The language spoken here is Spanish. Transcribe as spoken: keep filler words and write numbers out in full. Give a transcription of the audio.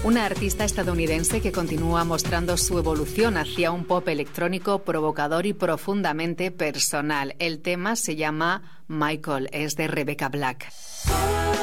Una artista estadounidense que continúa mostrando su evolución hacia un pop electrónico provocador y profundamente personal. El tema se llama Michael, es de Rebecca Black.